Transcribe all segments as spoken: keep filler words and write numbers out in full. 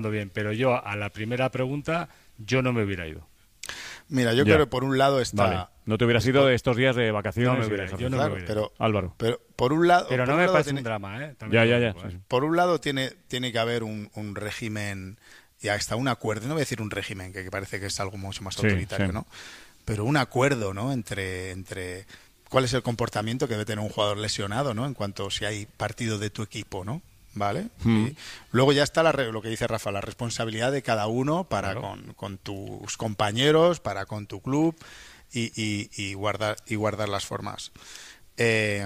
bien, pero yo a la primera pregunta yo no me hubiera ido. Mira, yo Ya. creo que por un lado está... Vale. No te hubieras ido de estos días de vacaciones. No me y hubiera de ido, esas yo no cosas. me hubiera pero, Álvaro. pero por un lado... Pero por no un me lado parece tiene, un drama, ¿eh? Ya, ya, ya. Digo, ¿eh? Sí. Por un lado tiene, tiene que haber un, un régimen y hasta un acuerdo, no voy a decir un régimen, que parece que es algo mucho más Sí, autoritario, sí. ¿no? Pero un acuerdo, ¿no? Entre, entre cuál es el comportamiento que debe tener un jugador lesionado, ¿no? En cuanto si hay partido de tu equipo, ¿no? ¿Vale? Mm. Y luego ya está la, re- lo que dice Rafa, la responsabilidad de cada uno para Claro. con, con tus compañeros, para con tu club y, y, y guardar y guardar las formas. Eh,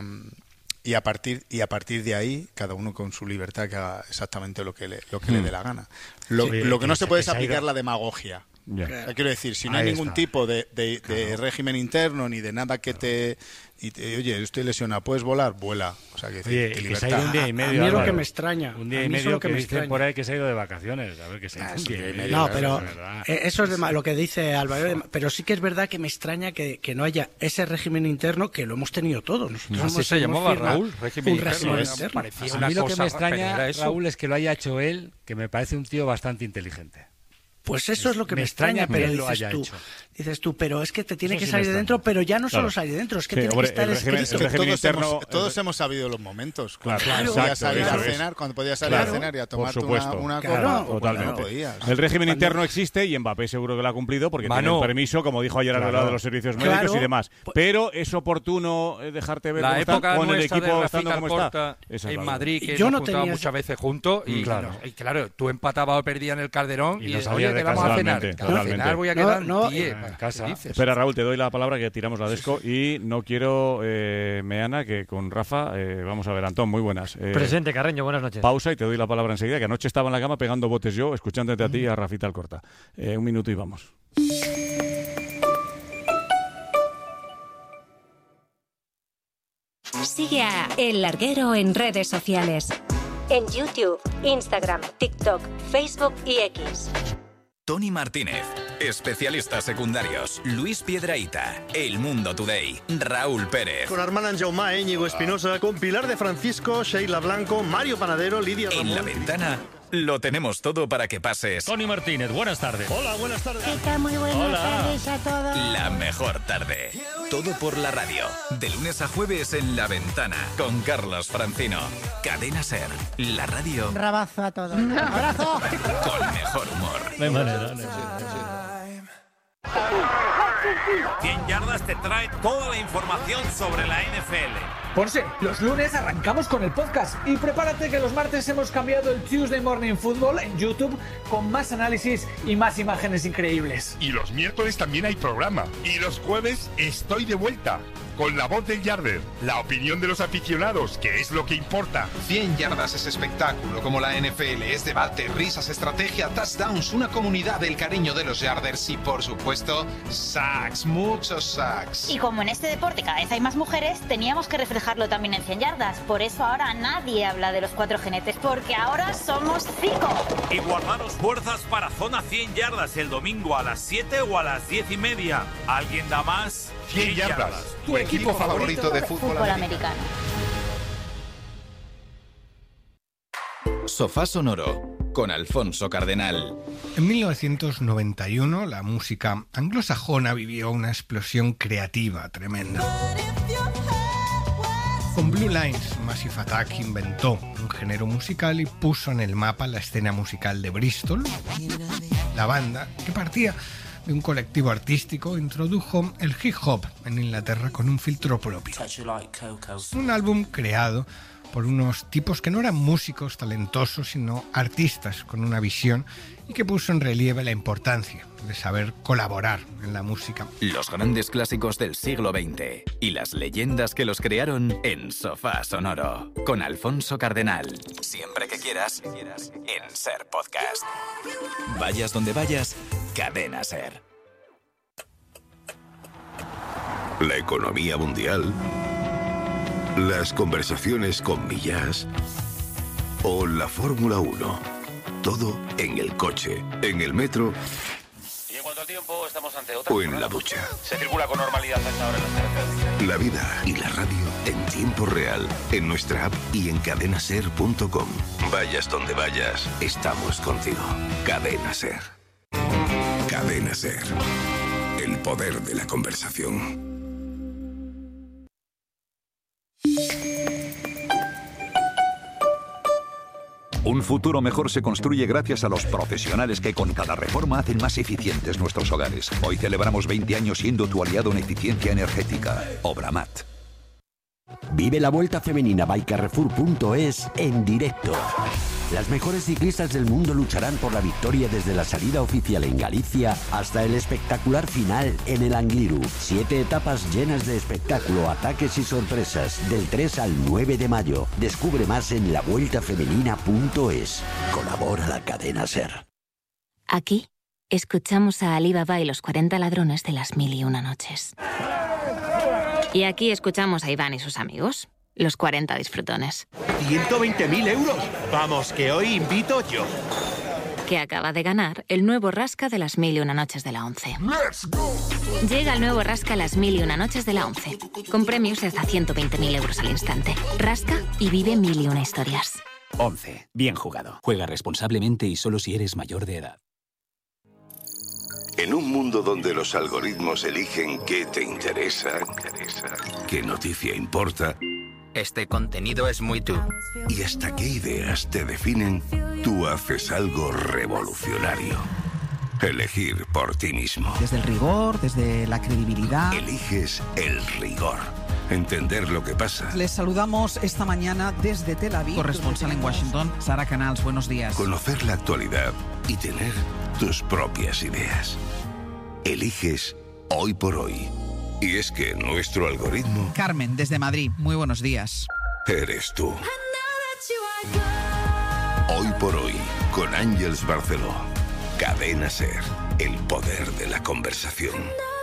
y a partir y a partir de ahí cada uno con su libertad que haga exactamente lo que le lo que Mm. le dé la gana. Lo, Sí, lo que no que se se- puede que es se ha aplicar ido- la demagogia. Ya. O sea, quiero decir, si no Ahí hay ningún está. tipo de, de- de régimen interno ni de nada que te, y te- oye, estoy lesionado, ¿puedes volar? Vuela. O sea, que, Oye, que que se ha ido un día y A medio. mí es lo Álvaro. que me extraña. Un día A y mí eso es medio lo que que me dicen extraña. por ahí que se ha ido de vacaciones. A ver, que se ha Ah, ido un sí, día y día y medio. medio, No, Eso pero de verdad. eh, eso es de ma- lo que dice Álvaro. Pero sí que es verdad que me extraña que, que no haya ese régimen interno que lo hemos tenido todos. Nosotros Así hemos- se hemos llamaba, firmado Raúl, régimen un interno, régimen era- interno. parecía A una mí lo que cosa, me pero extraña, era eso. Raúl, es que lo haya hecho él, que me parece un tío bastante inteligente. Pues eso es lo que me, Me extraña extraña, pero que él lo dices haya tú, hecho. dices tú, pero es que te tiene Eso que sí me salir de extraña. dentro, pero ya no Claro. solo salir de dentro, es que Sí, tiene hombre, que estar el régimen- escrito. el régimen todos, interno- hemos, todos hemos sabido los momentos. Claro, Cuando claro, podías exacto, salir eso a es. cenar, cuando podías salir Claro, a cenar y a por tomarte supuesto. una, una Claro, copa, o cuando Totalmente. no podías. El régimen Cuando- interno existe y Mbappé seguro que lo ha cumplido porque Mano. tiene el permiso, como dijo ayer Claro. Arbeloa, de los servicios médicos Claro. y demás. Pues- Pero es oportuno eh, dejarte ver La cómo está, época con el nuestra equipo de estando Rafita como Alcorta está. Esa es en la Madrid, que Yo nos no juntábamos tenía muchas veces juntos y, Claro. y claro, tú empatabas o perdías en el Calderón Y y, no oye, salías de que vamos casa. a cenar. Totalmente, Que a totalmente. cenar voy a No, quedar no, pie. en casa. ¿Qué dices? Espera, Raúl, te doy la palabra que tiramos la desco y no quiero, eh, Meana, que con Rafa, eh, vamos a ver, Antón, muy buenas. Eh, Presente, Carreño, buenas noches. Pausa y te doy la palabra enseguida, que anoche estaba en la cama pegando botes yo, escuchándote a ti y a Rafita Alcorta. Eh, un minuto y vamos. Sigue a El Larguero en redes sociales. En YouTube, Instagram, TikTok, Facebook y X. Tony Martínez, especialistas secundarios, Luis Piedrahita, El Mundo Today, Raúl Pérez. Con Armand Jaumá, Íñigo Espinosa, con Pilar de Francisco, Sheila Blanco, Mario Panadero, Lidia En La Ramón. Ventana lo tenemos todo para que pases Tony Martínez, buenas tardes. Hola, buenas tardes. Muy buenas tardes a todos. la mejor tarde. Todo por la radio. De lunes a jueves en La Ventana con Carlos Francino. Cadena Ser, la radio Rabazo a todos. ¡Abrazo! con mejor humor. No hay manera. no hay cien yardas te trae toda la información sobre la N F L. Ponce, los lunes arrancamos con el podcast y prepárate que los martes hemos cambiado el Tuesday Morning Football en YouTube con más análisis y más imágenes increíbles. Y los miércoles también hay programa. Y los jueves estoy de vuelta con la voz del Yarder, la opinión de los aficionados, que es lo que importa. cien yardas es espectáculo, como la N F L, es debate, risas, estrategia, touchdowns, una comunidad del cariño de los Yarders y, por supuesto, sacks, muchos sacks. Y como en este deporte cada vez hay más mujeres, teníamos que reflejarlo también en cien yardas. Por eso ahora nadie habla de los cuatro jinetes, porque ahora somos cinco. Y guardaros fuerzas para Zona cien yardas el domingo a las siete o a las diez y media. ¿Alguien da más? cien yardas. Tu equipo favorito de fútbol, Fútbol americano. americano. Sofá Sonoro con Alfonso Cardenal. En mil novecientos noventa y uno, la música anglosajona vivió una explosión creativa tremenda. Con Blue Lines, Massive Attack inventó un género musical y puso en el mapa la escena musical de Bristol. La banda, que partía de un colectivo artístico, introdujo el hip hop en Inglaterra con un filtro propio. Un álbum creado por unos tipos que no eran músicos talentosos, sino artistas con una visión y que puso en relieve la importancia de saber colaborar en la música. Los grandes clásicos del siglo veinte y las leyendas que los crearon en Sofá Sonoro con Alfonso Cardenal. Siempre que quieras, en Ser Podcast. Vayas donde vayas, Cadena Ser. La economía mundial, las conversaciones con Millás o la Fórmula uno. Todo en el coche, en el metro mal tiempo, estamos ante otra. O en la ducha. Se circula con normalidad a esta hora en las carreteras. La vida y la radio en tiempo real, en nuestra app y en cadena ser punto com. Vayas donde vayas, estamos contigo. Cadena Ser. Cadena Ser. El poder de la conversación. Un futuro mejor se construye gracias a los profesionales que con cada reforma hacen más eficientes nuestros hogares. Hoy celebramos veinte años siendo tu aliado en eficiencia energética. Obramat. Vive la Vuelta Femenina by Carrefour punto es en directo. Las mejores ciclistas del mundo lucharán por la victoria desde la salida oficial en Galicia hasta el espectacular final en el Angliru. Siete etapas llenas de espectáculo, ataques y sorpresas del tres al nueve de mayo. Descubre más en la vuelta femenina punto es. Colabora la cadena Ser. Aquí escuchamos a Ali Baba y los cuarenta ladrones de las mil y una noches. Y aquí escuchamos a Iván y sus amigos, los cuarenta disfrutones. ¡ciento veinte mil euros! Vamos, que hoy invito yo. Que acaba de ganar el nuevo Rasca de las mil y una noches de la once. Llega el nuevo Rasca las mil y una noches de la once, con premios de hasta ciento veinte mil euros al instante. Rasca y vive mil y una historias. once. Bien jugado. Juega responsablemente y solo si eres mayor de edad. En un mundo donde los algoritmos eligen qué te interesa, qué noticia importa, este contenido es muy tú. y hasta qué ideas te definen, tú haces algo revolucionario. Elegir por ti mismo. Desde el rigor, desde la credibilidad. Eliges el rigor. Entender lo que pasa. Les saludamos esta mañana desde Tel Aviv. Corresponsal en Washington, Sara Canals, buenos días. Conocer la actualidad y tener tus propias ideas. Eliges Hoy por Hoy. Y es que nuestro algoritmo Carmen, desde Madrid, muy buenos días. eres tú. Hoy por Hoy, con Ángeles Barceló. Cadena Ser, el poder de la conversación.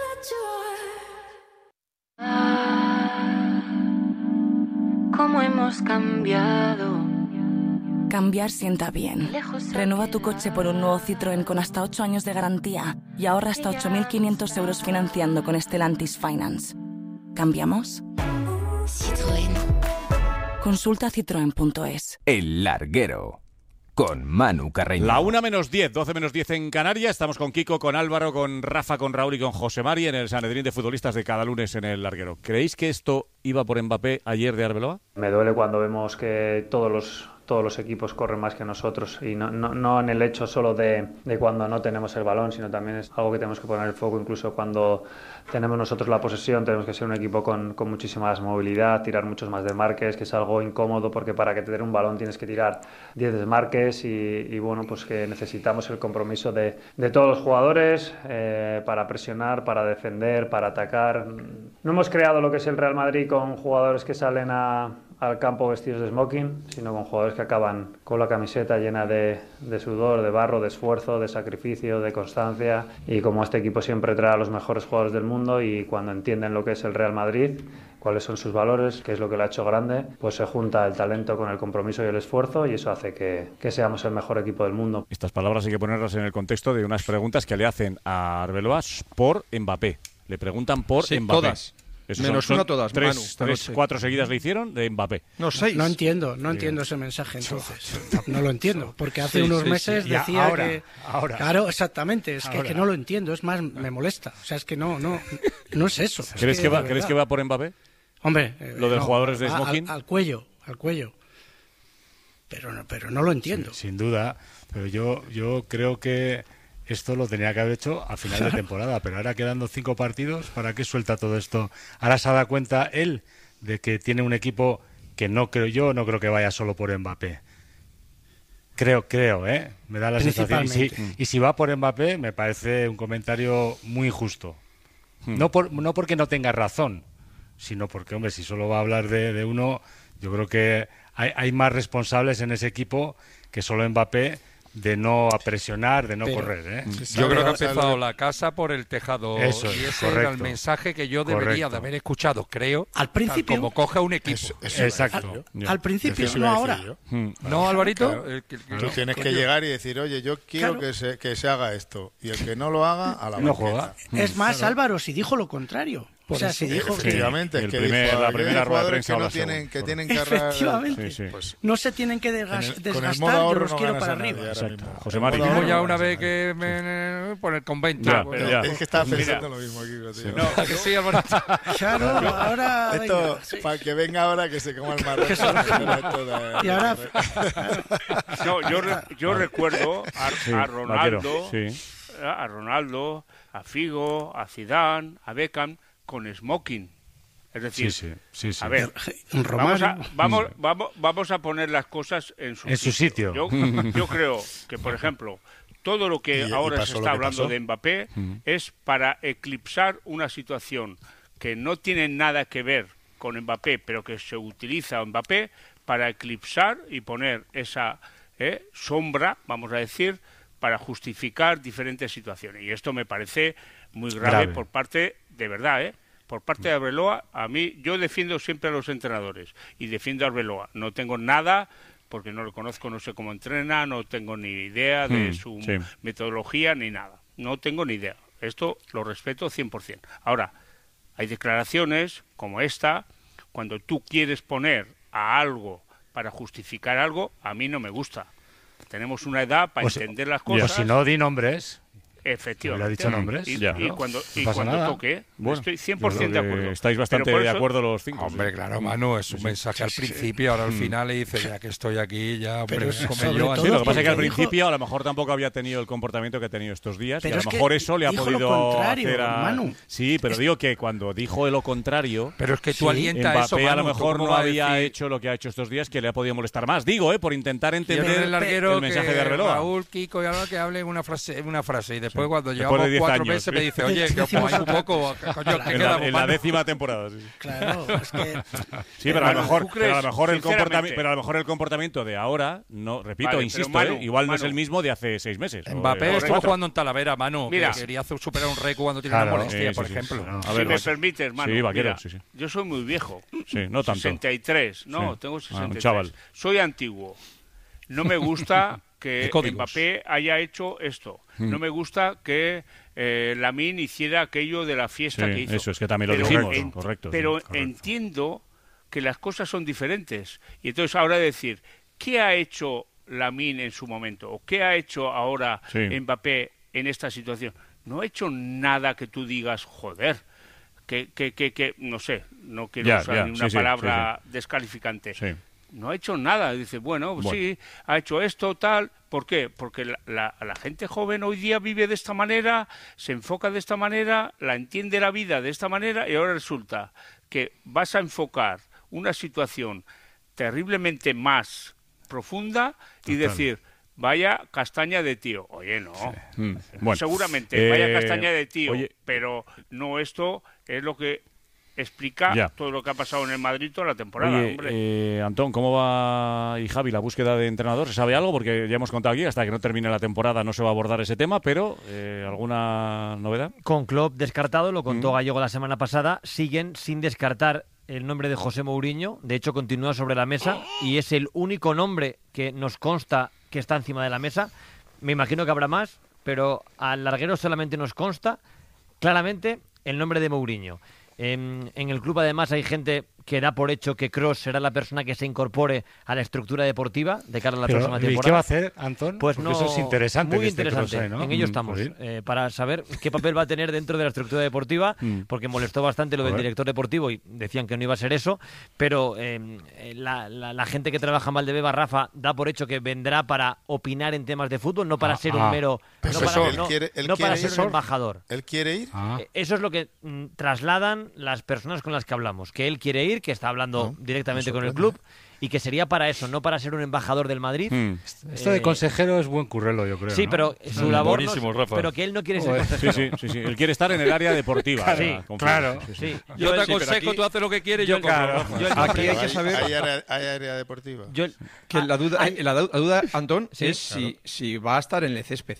¿Cómo hemos cambiado? Cambiar sienta bien. Renueva tu coche por un nuevo Citroën con hasta ocho años de garantía y ahorra hasta ocho mil quinientos euros financiando con Stellantis Finance. ¿Cambiamos? Citroën. Consulta citroen punto es. El Larguero, con Manu Carreño. La una menos diez, doce menos diez en Canarias. Estamos con Kiko, con Álvaro, con Rafa, con Raúl y con José Mari en el Sanedrín de futbolistas de cada lunes en el Larguero. ¿Creéis que esto iba por Mbappé ayer de Arbeloa? Me duele cuando vemos que todos los todos los equipos corren más que nosotros y no, no, no en el hecho solo de, de cuando no tenemos el balón, sino también es algo que tenemos que poner el foco incluso cuando tenemos nosotros la posesión. Tenemos que ser un equipo con, con muchísima más movilidad, tirar muchos más desmarques, que es algo incómodo porque para que te den un balón tienes que tirar diez desmarques y, y bueno, pues que necesitamos el compromiso de, de todos los jugadores eh, para presionar, para defender, para atacar. No hemos creado lo que es el Real Madrid con jugadores que salen a al campo vestidos de smoking, sino con jugadores que acaban con la camiseta llena de, de sudor, de barro, de esfuerzo, de sacrificio, de constancia, y como este equipo siempre trae a los mejores jugadores del mundo y cuando entienden lo que es el Real Madrid, cuáles son sus valores, qué es lo que lo ha hecho grande, pues se junta el talento con el compromiso y el esfuerzo y eso hace que, que seamos el mejor equipo del mundo. Estas palabras hay que ponerlas en el contexto de unas preguntas que le hacen a Arbeloa por Mbappé. Le preguntan por sí, Mbappé. Todas. Eso Menos son, una son todas, tres, Manu, tres cuatro seguidas le hicieron de Mbappé. No, seis. No entiendo, no entiendo ese mensaje entonces. No lo entiendo, porque hace sí, unos sí, meses sí. decía ahora, que... Ahora. Claro, exactamente, es que, Ahora. que no lo entiendo, es más, me molesta. O sea, es que no, no, no es eso. ¿Crees, es que, que, va, ¿crees que va por Mbappé? Hombre... Eh, Lo de los no, jugadores de al, smoking. al cuello, al cuello. Pero no, pero no lo entiendo. Sí, sin duda, pero yo, yo creo que esto lo tenía que haber hecho a final de temporada, pero ahora quedando cinco partidos, ¿para qué suelta todo esto? Ahora se ha dado cuenta él de que tiene un equipo que no creo yo, no creo que vaya solo por Mbappé. Creo, creo, ¿eh? Me da la sensación. Y si, y si va por Mbappé, me parece un comentario muy injusto. Hmm. No, por, no porque no tenga razón, sino porque, hombre, si solo va a hablar de, de uno, yo creo que hay, hay más responsables en ese equipo que solo Mbappé de no presionar, de no Pero, correr. ¿eh? Yo creo que ha empezado la casa por el tejado. Eso y es, ese correcto. era el mensaje que yo debería Correcto. de haber escuchado, creo, al principio, como coge un equipo. Eso, eso Exacto. Al, al principio, Eso no iba a ahora. decir yo. Hmm. ¿No, Alvarito? Claro. El que- Tú tienes que Coño. llegar y decir, oye, yo quiero Claro. que, se, que se haga esto. Y el que no lo haga, a la No banqueta. juega. Es más, Claro. Álvaro, si dijo lo contrario. O sea, si dijo que... Efectivamente, Sí, es que el primer- dijo, la "Aquí hay primera rueda de jugadores prensa que o no la tienen, segunda, que tienen que arreglar". Efectivamente. Sí, sí. Pues, No se tienen que en el- desgas- con el desgastar, modo yo ahorro los no quiero ganas para a nadie arriba. ahora Exacto. mismo. José El Mari. modo Dijimos ahorro ya no una gana vez nadie. que me, por el convento. Ya, Bueno, ya. Es que estaba Mira. pensando lo mismo, Kiko, tío. No, ¿a que sí, Alvarito? Claro, ahora... Esto, venga, sí. para que venga ahora que se coma el marrón. Que se- Esto de- Y ahora... no, yo, re- yo recuerdo a, Sí, a Ronaldo, Vaquero, sí. a Ronaldo, a Figo, a Zidane, a Beckham con smoking. Es decir, Sí, sí, sí, sí. a ver, Un vamos a, Romario. vamos, vamos, vamos a poner las cosas en su En su sitio. Yo, yo creo que, por ejemplo, todo lo que Y- y ahora pasó se lo está que hablando pasó. de Mbappé es para eclipsar una situación que no tiene nada que ver con Mbappé, pero que se utiliza Mbappé para eclipsar y poner esa eh, sombra, vamos a decir, para justificar diferentes situaciones. Y esto me parece muy grave, Grave. por parte, de verdad, ¿eh? Por parte de Arbeloa. A mí, yo defiendo siempre a los entrenadores y defiendo a Arbeloa. No tengo nada, porque no lo conozco, no sé cómo entrena, no tengo ni idea de Mm, su sí. metodología ni nada. No tengo ni idea. Esto lo respeto cien por ciento. Ahora, hay declaraciones como esta, cuando tú quieres poner a algo para justificar algo, a mí no me gusta. Tenemos una edad para O si- entender las O cosas. si no, di nombres. Efectivamente. ¿Le ha dicho nombres? Y, Ya. y cuando, No y pasa cuando nada. toque, Bueno, estoy cien por yo ciento de creo que acuerdo. estáis bastante Pero por de eso- acuerdo los cinco. Hombre, sí. claro, Manu, es un mensaje al principio, ahora al final le dice, ya que estoy aquí, ya, hombre, Pero me come sobre yo. todo Sí, lo que pasa es que al porque dijo- principio a lo mejor tampoco había tenido el comportamiento que ha tenido estos días y Pero a lo es que mejor eso le ha dijo lo podido contrario, hacer a... Manu. Sí, pero digo que cuando dijo lo contrario, Pero es que tú Sí. alientas Mbappé eso, a lo Manu, ¿tú mejor cómo no vas a había decir- hecho lo que ha hecho estos días que le ha podido molestar más. Digo, ¿eh? Por intentar Quiero entender el larguero el mensaje que de Arbeloa. Raúl, Kiko y Álvaro que hablen una frase, una frase y después cuando Después llevamos de diez cuatro años, meses sí. me dice, oye, que os mojáis un poco, coño, que En la, quedamos, en la Manu. décima temporada, sí. Claro, es que... Sí, pero a lo Manu, mejor, ¿tú pero a lo crees, mejor el sinceramente? comportamiento, pero a lo mejor el comportamiento de ahora, no, repito, Vale, insisto, pero Manu, ¿eh? igual no es Manu. el mismo de hace seis meses. o Mbappé de estuvo cuatro. jugando en Talavera, Manu, Mira. que quería hacer- superar un récord cuando tiene Claro, una molestia, sí, por sí, sí, ejemplo. sí, no. A Si ver, me vas- permites, hermano, Sí, vaquero, mira, sí, sí. yo soy muy viejo. Sí, no tanto. sesenta y tres, no, Sí. tengo Ah, un sesenta y tres. chaval. Soy antiguo. No me gusta De que códigos. Mbappé haya hecho esto. Mm. No me gusta que eh, Lamine hiciera aquello de la fiesta Sí, que hizo. eso es que también lo Pero dijimos, en- correcto, sí, Pero correcto. entiendo que las cosas son diferentes. Y entonces ahora decir, ¿qué ha hecho Lamine en su momento? ¿O qué ha hecho ahora Sí. Mbappé en esta situación? No ha hecho nada que tú digas, joder, que, que, que, que no sé, no quiero Ya, usar ya, ni una sí, sí, palabra descalificante. Sí. No ha hecho nada. Dice, bueno, Bueno. sí, ha hecho esto, tal. ¿Por qué? Porque la, la- la gente joven hoy día vive de esta manera, se enfoca de esta manera, la entiende la vida de esta manera y ahora resulta que vas a enfocar una situación terriblemente más profunda y Total. decir, vaya castaña de tío. Oye, no. Mm, bueno. Seguramente, vaya Eh, castaña de tío. oye, pero no esto es lo que explica Ya. todo lo que ha pasado en el Madrid toda la temporada, Oye, hombre. eh, Antón, ¿cómo va y Javi la búsqueda de entrenador? ¿Se sabe algo? Porque ya hemos contado aquí, hasta que no termine la temporada no se va a abordar ese tema, pero eh, ¿alguna novedad? Con Klopp descartado, lo contó Mm. Gallego la semana pasada, siguen sin descartar el nombre de José Mourinho, de hecho continúa sobre la mesa y es el único nombre que nos consta que está encima de la mesa. Me imagino que habrá más, pero al larguero solamente nos consta claramente el nombre de Mourinho. En, en el club además hay gente que da por hecho que Kroos será la persona que se incorpore a la estructura deportiva de cara a la Pero, próxima ¿y temporada. qué va a hacer, Antón? Pues Porque no, eso es interesante. muy que esté interesante. Kroos ahí, ¿no? En ello Mm, estamos, pues sí. eh, para saber qué papel va a tener dentro de la estructura deportiva, Mm. porque molestó bastante lo del Joder. director deportivo y decían que no iba a ser eso, pero eh, eh, la, la- la gente que trabaja en Valdebeba, Rafa, da por hecho que vendrá para opinar en temas de fútbol, no para Ah, ser ah. un mero, Pero no eso, para, él no- quiere- él no para quiere ser ir. un embajador. ¿Él quiere ir? Ah. Eh, Eso es lo que mm, trasladan las personas con las que hablamos, que él quiere ir, que está hablando No, directamente me con el sorprende. club y que sería para eso, no para ser un embajador del Madrid. Hmm. Esto de consejero es buen currelo, yo creo. Sí, ¿no? pero su labor no, pero que él no quiere ser consejero. Sí, sí, sí, sí. Él quiere estar en el área deportiva. Claro, eh, sí, claro. Sí, sí. Yo, yo te aconsejo, aquí, tú haces lo que quieres, yo, yo claro. yo aquí hay que saber. Hay área, hay área deportiva. Yo, que ah, la duda, hay, la duda, Antón, sí, es claro. si, si va a estar en el césped.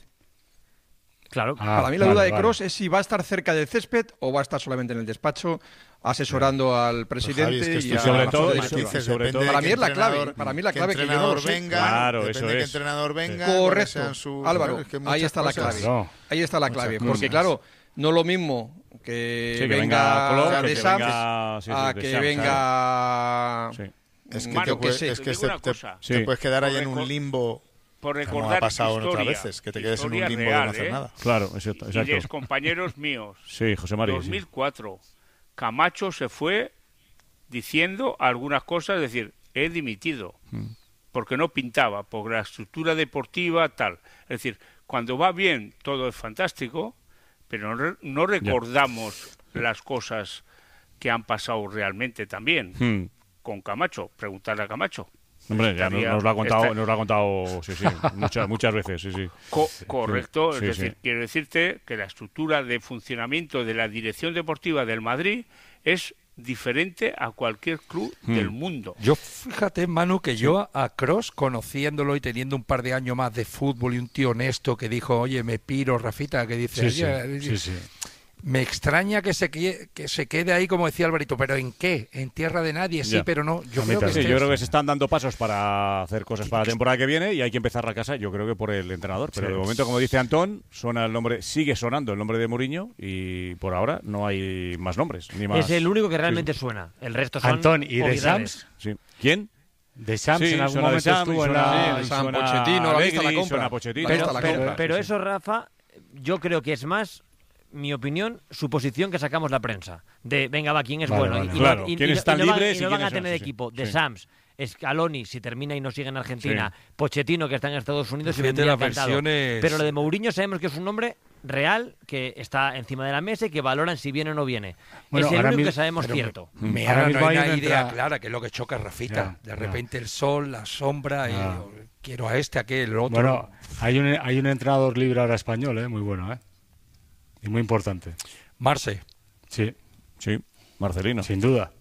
Claro. Ah, Para mí la vale, duda de Kroos vale. es si va a estar cerca del césped o va a estar solamente en el despacho asesorando sí. al presidente pues, Javi, es que y a sobre la todo, dices, sobre todo para mí es la clave, para mí la clave que, que yo no lo sé. Venga, claro, eso es. que entrenador venga, correcto. Su, Álvaro, es que ahí está la clave. No. Ahí está la clave, Muchas porque cosas. claro, no lo mismo que, sí, que venga, venga de que Sams venga, sí, sí, a de que Sams, venga claro. sí. Es que, Manu, te, puede, que es que te, te, te, sí. te puedes quedar ahí en un limbo. Por recordar como ha pasado historia, en otras veces, que te quedes en un limbo real, de no hacer ¿eh? nada. Claro, exacto. Y de compañeros míos. Sí, José María. dos mil cuatro. Sí. Camacho se fue diciendo algunas cosas, es decir, he dimitido, mm. porque no pintaba, por la estructura deportiva, tal. Es decir, cuando va bien todo es fantástico, pero no, no recordamos ya. las cosas que han pasado realmente también. Mm. Con Camacho, preguntarle a Camacho. Hombre, ya nos, nos lo ha contado, esta... nos lo ha contado, sí, sí, muchas, muchas veces, sí, sí. Co correcto, sí, es sí, decir, sí. quiero decirte que la estructura de funcionamiento de la dirección deportiva del Madrid es diferente a cualquier club hmm. del mundo. Yo, fíjate, Manu, que sí. yo a Kroos, conociéndolo y teniendo un par de años más de fútbol y un tío honesto que dijo, oye, me piro, Rafita, que dice, sí, oye, sí, sí, sí. me extraña que se, que se quede ahí, como decía Alvarito, pero ¿en qué? ¿En tierra de nadie? Sí, ya. pero no. Yo, creo que, sí, yo creo que se están dando pasos para hacer cosas para la temporada que viene y hay que empezar la casa, yo creo que por el entrenador. Pero sí. de momento, como dice Antón, suena el nombre, sigue sonando el nombre de Mourinho y por ahora no hay más nombres. Ni más. Es el único que realmente sí. suena. El resto son Antón, ¿y de Sams? Sí. ¿Quién? De Sams sí, en algún momento Sam, estuvo en la... Sí, Sam Pochettino, la vista la compra. Pochettino, pero, la pero, compra. pero eso, Rafa, yo creo que es más... mi opinión, suposición que sacamos la prensa. De, venga, va, ¿quién es vale, bueno? Vale. Y, Claro, y, y, ¿quiénes y, están y no libres van, y no van a tener son? equipo. Sí, De sí. Sams, Scaloni, si termina y no sigue en Argentina, sí. Pochettino, que está en Estados Unidos, y Fíjate vendría las encantado. versiones... Pero lo de Mourinho sabemos que es un nombre real, que está encima de la mesa y que valoran si viene o no viene. Bueno, es el único mismo, que sabemos cierto. Me, me ahora ahora mismo no hay hay una una idea entrada... clara, que es lo que choca Rafita. Ya, de repente ya. el sol, la sombra, ya. y, quiero a este, a aquel, el otro. Bueno, hay un, hay un entrenador libre ahora español, ¿eh? Muy bueno, ¿eh? Y muy importante. Marce. Sí. Sí, Marcelino. Sin duda.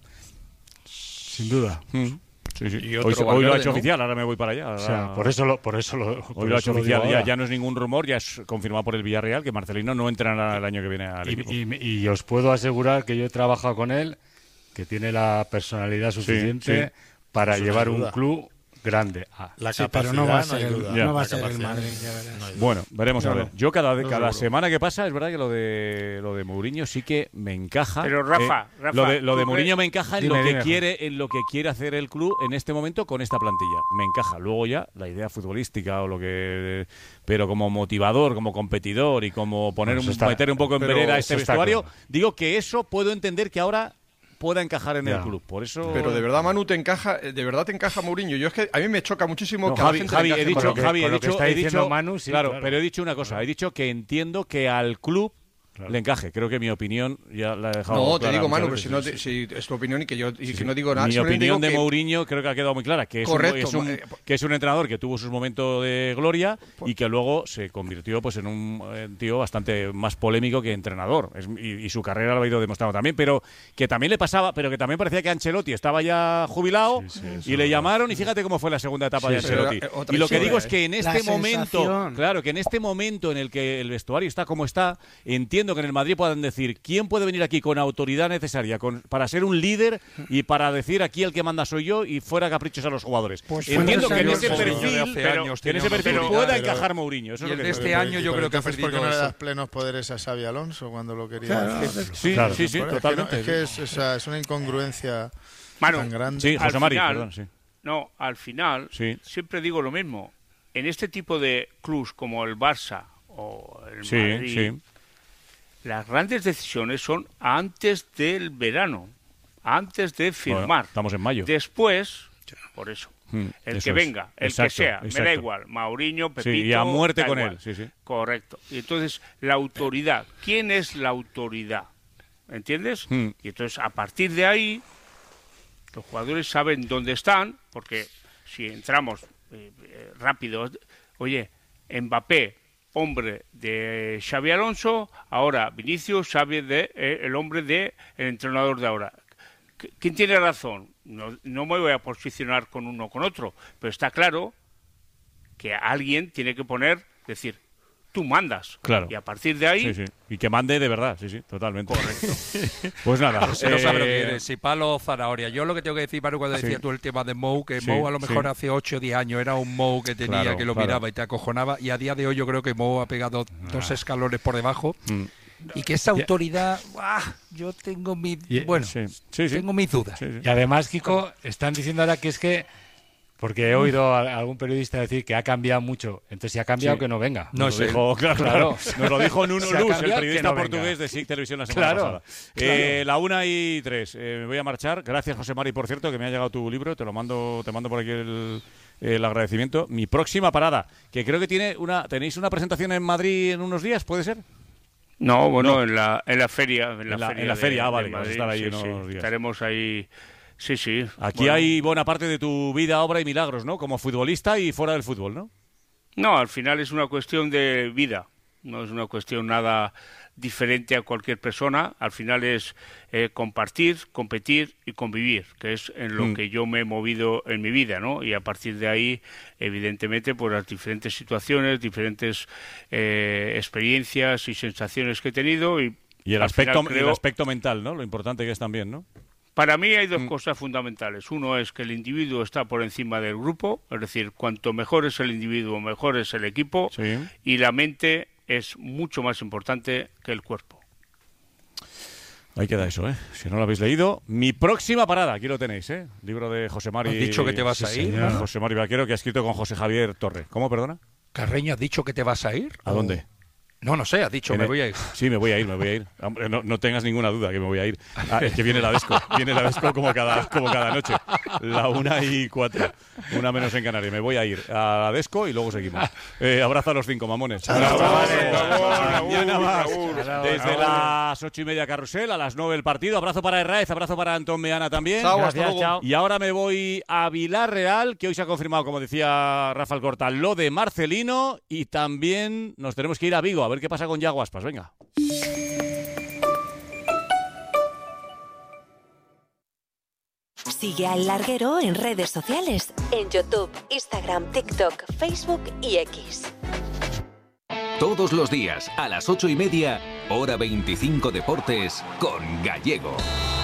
Sin duda. Mm. Sí, sí. Y Hoy, otro hoy lo ha Valverde, hecho ¿no? oficial, ahora me voy para allá. Ahora... O sea, por eso lo, por eso lo, hoy por lo ha eso hecho lo oficial, digo ya, ahora. ya no es ningún rumor, ya es confirmado por el Villarreal que Marcelino no entrará el año que viene al equipo. Y, y, y os puedo asegurar que yo he trabajado con él, que tiene la personalidad suficiente sí, sí. para Eso llevar sin un duda. club grande. Ah, La sí, capacidad, pero no va a no hay ser, duda. no va a La ser el capacidad, Madrid, no ya hay verás. duda. Bueno, veremos Claro. a ver. Yo cada, No cada seguro. semana que pasa es verdad que lo de lo de Mourinho sí que me encaja. Pero Rafa, eh, Rafa, lo de, lo de tú Mourinho ves- me encaja en Dime, lo que dime, quiere, en lo que quiere hacer el club en este momento con esta plantilla. Me encaja. Luego ya la idea futbolística o lo que, pero como motivador, como competidor y como poner Bueno, eso un, está- meter un poco en pero vereda eso este está vestuario, claro. digo que eso puedo entender que ahora pueda encajar en Ya. el club. Por eso. Pero de verdad, Manu, te encaja, de verdad te encaja Mourinho. Yo es que a mí me choca muchísimo No, que a Javi, la gente Javi, le he encaje dicho, Con lo que- Javi, he con lo que dicho, está he diciendo dicho- Manu, sí, claro, claro. pero he dicho una cosa, he dicho que entiendo que al club le encaje. Creo que mi opinión ya la he dejado No, te clara digo, muchas Manu, pero veces. si, no te- si es tu opinión y que yo y Sí, que sí. no digo nada. Mi simplemente opinión digo de que- Mourinho creo que ha quedado muy clara, que es, Correcto, un, es, un- eh, que es un entrenador que tuvo sus momentos de gloria y que luego se convirtió pues en un eh, tío bastante más polémico que entrenador. Es- y, y su carrera lo ha ido demostrando también, pero que también le pasaba, pero que también parecía que Ancelotti estaba ya jubilado Sí, sí, eso y le es llamaron y fíjate cómo fue la segunda etapa Sí, de sí, Ancelotti. pero, eh, otra Y lo que historia, digo es eh. que en La este momento, sensación. claro, que en este momento en el que el vestuario está como está, entiendo que en el Madrid puedan decir quién puede venir aquí con autoridad necesaria con, para ser un líder y para decir aquí el que manda soy yo y fuera caprichos a los jugadores. Pues Entiendo fue que en necesario ese el perfil, Mourinho de hace pero, años que en tenía ese una perfil autoridad, pueda pero- encajar Mourinho. Eso y es el lo de que este creo. año yo creo que ha ¿por qué perdido no le eso. das plenos poderes a Xavi Alonso cuando lo quería? Claro, hacer? Sí, Claro. sí, sí, Es que no- totalmente. Es que es, o sea, es una incongruencia Manu, tan grande. Sí, al José Mari, final- perdón, sí. No, al final, Sí. siempre digo lo mismo. En este tipo de clubs como el Barça o el Sí, Madrid, sí. las grandes decisiones son antes del verano, antes de firmar. Bueno, estamos en mayo. Después, por eso, Mm, el eso que es. venga, el Exacto, que sea, me da exacto. igual, Mauriño, Pepito, Sí, y a muerte da con igual. él, sí, sí. Correcto. Y entonces, la autoridad, ¿quién es la autoridad? ¿Entiendes? Mm. Y entonces, a partir de ahí, Los jugadores saben dónde están, porque si entramos eh, eh, rápido, oye, Mbappé, hombre de Xabi Alonso, ahora Vinicius, Xavi de eh, el hombre de el entrenador de ahora. ¿Quién tiene razón? No, no me voy a posicionar con uno o con otro, pero está claro que alguien tiene que poner, decir, tú mandas. Claro. Y a partir de ahí... Sí, sí. Y que mande de verdad, sí, sí, totalmente. Correcto. Pues nada. Se no sabe lo que eh, quiere, si palo o zanahoria. Yo lo que tengo que decir, Manu, cuando Sí. decías tú el tema de Mou, que Sí, Mou a lo mejor sí. hace ocho o diez años era un Mou que tenía, Claro, que lo claro. miraba y te acojonaba, y a día de hoy yo creo que Mou ha pegado dos escalones por debajo. Mm. Y que esa autoridad, ¡ah! yo tengo mi, Y- bueno, sí, tengo mis dudas. Y además, Kiko, están diciendo ahora que es que, porque he oído a algún periodista decir que ha cambiado mucho, entonces si ha cambiado, Sí. que no venga. No, Nos se dijo, dijo, claro, claro. Nos lo dijo Nuno Si ha Luz, el cambiado, periodista que no venga. portugués de S I C Televisión la semana Claro, pasada. claro. Eh, la una y tres. Eh, me voy a marchar. Gracias, José Mari, por cierto, que me ha llegado tu libro. Te lo mando, te mando por aquí el, el agradecimiento. Mi próxima parada, que creo que tiene una, tenéis una presentación en Madrid en unos días, ¿puede ser? No, bueno, No. En, la, en la feria. En la, En la- feria, en la de- feria, ah, de vale, vas a Madrid, estar ahí sí, unos sí. días. Estaremos ahí, sí, sí. Aquí Bueno. hay buena parte de tu vida, obra y milagros, ¿no? Como futbolista y fuera del fútbol, ¿no? No, al final es una cuestión de vida, no es una cuestión nada diferente a cualquier persona, al final es eh, compartir, competir y convivir, que es en lo Mm. que yo me he movido en mi vida, ¿no? Y a partir de ahí, evidentemente, pues las diferentes situaciones, diferentes eh, experiencias y sensaciones que he tenido y, Y el al aspecto, final y el creo- aspecto mental, ¿no? Lo importante que es también, ¿no? Para mí hay Mm. dos cosas fundamentales. Uno es que el individuo está por encima del grupo, es decir, cuanto mejor es el individuo, mejor es el equipo, y la mente es mucho más importante que el cuerpo. Ahí queda eso, ¿eh? Si no lo habéis leído, mi próxima parada, aquí lo tenéis, ¿eh? Libro de José Mari. ¿Has dicho que te vas Sí, a ir, señor. Manu? José Mari Vaquero, que ha escrito con José Javier Torre. ¿Cómo, perdona? Carreño, ¿has dicho que te vas a ir? ¿A dónde? No, no sé, has dicho, En me el- voy a ir. Sí, me voy a ir, me voy a ir. Hombre, no, no tengas ninguna duda que me voy a ir. Ah, es que viene la Desco, viene la Desco como cada, como cada noche. La una y cuatro, una menos en Canarias. Me voy a ir a la Desco y luego seguimos. Eh, abrazo a los cinco, mamones. Mañana más. Desde las ocho y media Carrusel, a las nueve el partido. Abrazo para Herráez, abrazo para Antón Meana también. Chao, hasta Gracias, luego. chao. Y ahora me voy a Vilarreal, que hoy se ha confirmado, como decía Rafael Corta, lo de Marcelino. Y también nos tenemos que ir a Vigo, a ver qué pasa con Yago Aspas. Venga. Sigue al Larguero en redes sociales, en YouTube, Instagram, TikTok, Facebook y X. Todos los días, a las ocho y media, hora veinticinco Deportes, con Gallego.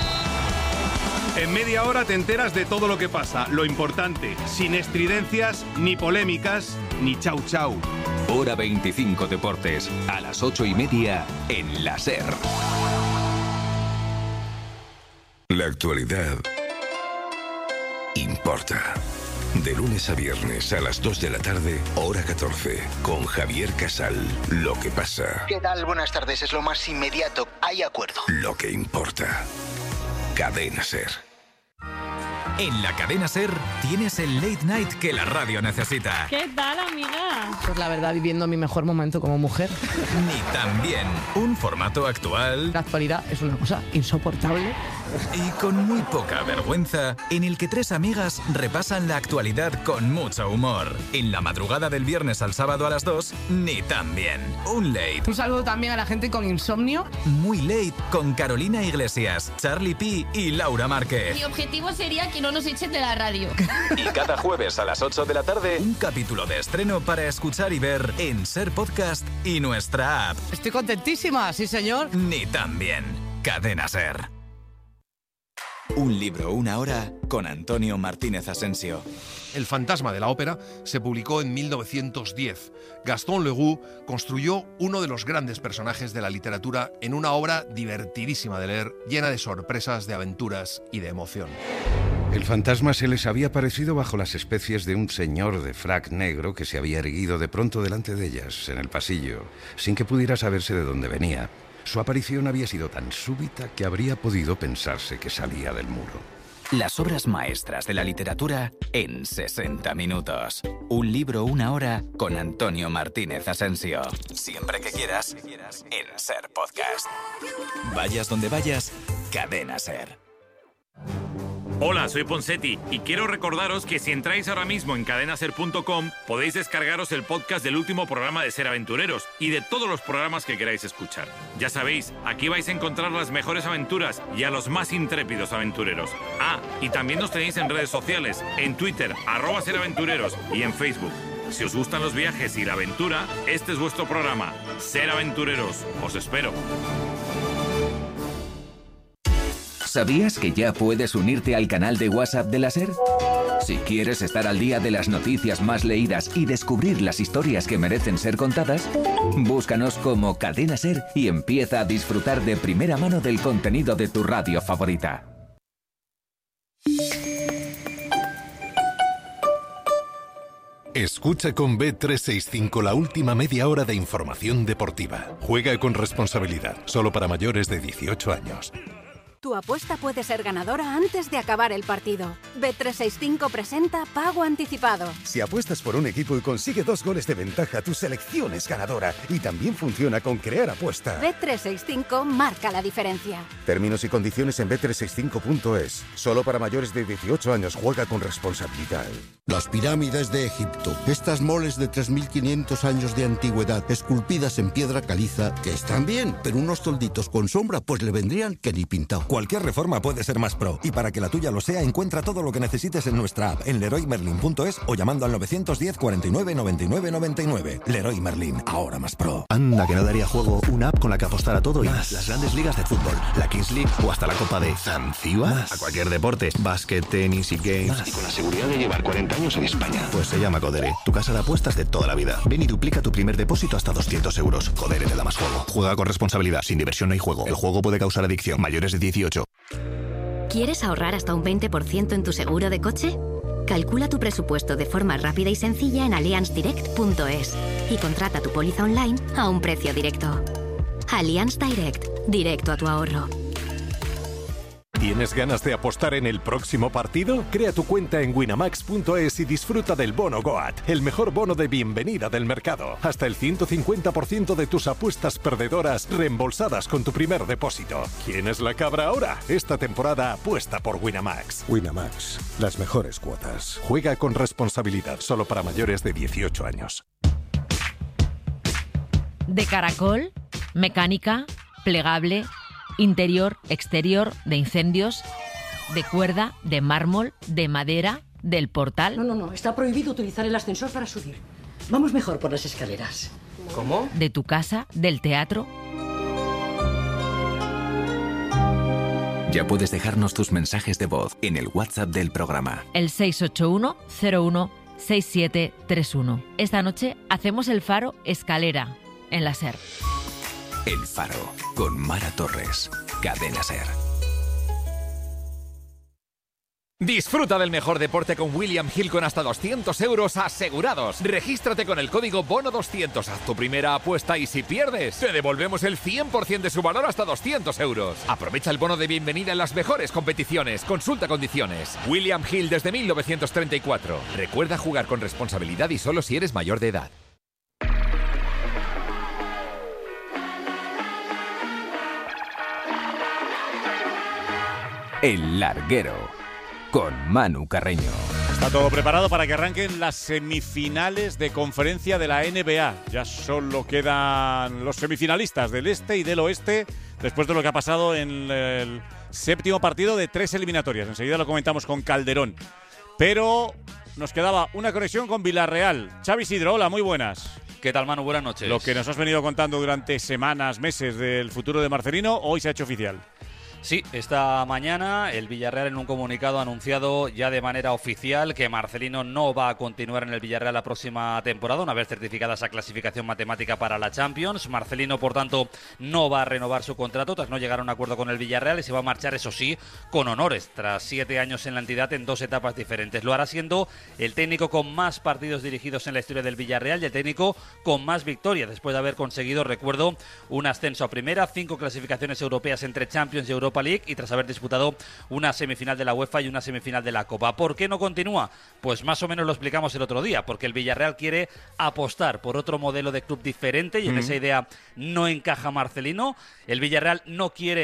En media hora te enteras de todo lo que pasa, lo importante, sin estridencias, ni polémicas, ni chau chau. Hora veinticinco Deportes, a las ocho y media, en la SER. La actualidad importa. De lunes a viernes a las dos de la tarde, hora catorce, con Javier Casal. Lo que pasa, ¿Qué tal? Buenas tardes. Es lo más inmediato. Hay acuerdo. lo que importa. Cadena SER. En la cadena SER tienes el late night que la radio necesita. ¿Qué tal, amiga? Pues la verdad, viviendo mi mejor momento como mujer. Ni tan bien. Un formato actual. La actualidad es una cosa insoportable. Y con muy poca vergüenza, en el que tres amigas repasan la actualidad con mucho humor. En la madrugada del viernes al sábado a las dos, ni tan bien. Un late. Un saludo también a la gente con insomnio. Muy late con Carolina Iglesias, Charlie P y Laura Márquez. Mi objetivo sería que no nos echen de la radio. Y cada jueves a las ocho de la tarde, un capítulo de estreno para escuchar y ver en SER Podcast y nuestra app. Estoy contentísima, sí señor. Ni tan bien. Cadena SER. Un libro, una hora, con Antonio Martínez Asensio. El fantasma de la ópera se publicó en mil novecientos diez. Gaston Leroux construyó uno de los grandes personajes de la literatura en una obra divertidísima de leer, llena de sorpresas, de aventuras y de emoción. El fantasma se les había aparecido bajo las especies de un señor de frac negro que se había erguido de pronto delante de ellas, en el pasillo, sin que pudiera saberse de dónde venía. Su aparición había sido tan súbita que habría podido pensarse que salía del muro. Las obras maestras de la literatura en sesenta minutos. Un libro, una hora, con Antonio Martínez Asensio. Siempre que quieras, en SER Podcast. Vayas donde vayas, Cadena SER. Hola, soy Ponsetti y quiero recordaros que si entráis ahora mismo en cadena ser punto com podéis descargaros el podcast del último programa de Ser Aventureros y de todos los programas que queráis escuchar. Ya sabéis, aquí vais a encontrar las mejores aventuras y a los más intrépidos aventureros. Ah, y también nos tenéis en redes sociales, en Twitter, arroba Ser Aventureros y en Facebook. Si os gustan los viajes y la aventura, este es vuestro programa. Ser Aventureros. Os espero. ¿Sabías que ya puedes unirte al canal de WhatsApp de la SER? Si quieres estar al día de las noticias más leídas y descubrir las historias que merecen ser contadas, búscanos como Cadena SER y empieza a disfrutar de primera mano del contenido de tu radio favorita. Escucha con B trescientos sesenta y cinco la última media hora de información deportiva. Juega con responsabilidad, solo para mayores de dieciocho años. Tu apuesta puede ser ganadora antes de acabar el partido. B trescientos sesenta y cinco presenta Pago Anticipado. Si apuestas por un equipo y consigue dos goles de ventaja, tu selección es ganadora. Y también funciona con Crear Apuesta. B trescientos sesenta y cinco marca la diferencia. Términos y condiciones en B trescientos sesenta y cinco punto es. Solo para mayores de dieciocho años. Juega con responsabilidad. Las pirámides de Egipto. Estas moles de tres mil quinientos años de antigüedad, esculpidas en piedra caliza, que están bien, pero unos tolditos con sombra pues le vendrían que ni pintado. Cualquier reforma puede ser más pro, y para que la tuya lo sea, encuentra todo lo que necesites en nuestra app, en leroy merlin punto es o llamando al nueve uno cero, cuarenta y nueve, noventa y nueve, noventa y nueve. Leroy Merlin, ahora más pro. Anda, que no daría juego una app con la que apostar a todo y más. Las grandes ligas de fútbol, la Kings League o hasta la Copa de Zanzíbar. A cualquier deporte, básquet, tenis y games. Más. Y con la seguridad de llevar cuarenta años en España. Pues se llama Codere, tu casa de apuestas de toda la vida. Ven y duplica tu primer depósito hasta doscientos euros. Codere te da más juego. Juega con responsabilidad, sin diversión no hay juego. El juego puede causar adicción. Mayores de dieciocho. ¿Quieres ahorrar hasta un veinte por ciento en tu seguro de coche? Calcula tu presupuesto de forma rápida y sencilla en allianz direct punto es y contrata tu póliza online a un precio directo. Allianz Direct, directo a tu ahorro. ¿Tienes ganas de apostar en el próximo partido? Crea tu cuenta en winamax punto es y disfruta del bono Goat, el mejor bono de bienvenida del mercado. Hasta el ciento cincuenta por ciento de tus apuestas perdedoras reembolsadas con tu primer depósito. ¿Quién es la cabra ahora? Esta temporada apuesta por Winamax. Winamax, las mejores cuotas. Juega con responsabilidad, solo para mayores de dieciocho años. De caracol, mecánica, plegable, interior, exterior, de incendios, de cuerda, de mármol, de madera, del portal. No, no, no. Está prohibido utilizar el ascensor para subir. Vamos mejor por las escaleras. ¿Cómo? De tu casa, del teatro. Ya puedes dejarnos tus mensajes de voz en el WhatsApp del programa. El seis ocho uno, cero uno, seis siete tres uno. Esta noche hacemos el Faro Escalera, en la SER. El Faro, con Mara Torres. Cadena SER. Disfruta del mejor deporte con William Hill con hasta doscientos euros asegurados. Regístrate con el código bono doscientos. Haz tu primera apuesta y si pierdes, te devolvemos el cien por ciento de su valor hasta doscientos euros. Aprovecha el bono de bienvenida en las mejores competiciones. Consulta condiciones. William Hill desde mil novecientos treinta y cuatro. Recuerda jugar con responsabilidad y solo si eres mayor de edad. El Larguero, con Manu Carreño. Está todo preparado para que arranquen las semifinales de conferencia de la N B A. Ya solo quedan los semifinalistas del este y del oeste después de lo que ha pasado en el séptimo partido de tres eliminatorias. Enseguida lo comentamos con Calderón. Pero nos quedaba una conexión con Villarreal. Xavi Sidro, hola, muy buenas. ¿Qué tal, Manu? Buenas noches. Lo que nos has venido contando durante semanas, meses del futuro de Marcelino, hoy se ha hecho oficial. Sí, esta mañana el Villarreal en un comunicado ha anunciado ya de manera oficial que Marcelino no va a continuar en el Villarreal la próxima temporada, una vez certificada esa clasificación matemática para la Champions. Marcelino, por tanto, no va a renovar su contrato tras no llegar a un acuerdo con el Villarreal y se va a marchar, eso sí, con honores, tras siete años en la entidad en dos etapas diferentes. Lo hará siendo el técnico con más partidos dirigidos en la historia del Villarreal y el técnico con más victorias, después de haber conseguido, recuerdo, un ascenso a primera, cinco clasificaciones europeas entre Champions y Europa League y tras haber disputado una semifinal de la UEFA y una semifinal de la Copa. ¿Por qué no continúa? Pues más o menos lo explicamos el otro día, porque el Villarreal quiere apostar por otro modelo de club diferente y en mm. esa idea no encaja Marcelino. El Villarreal no quiere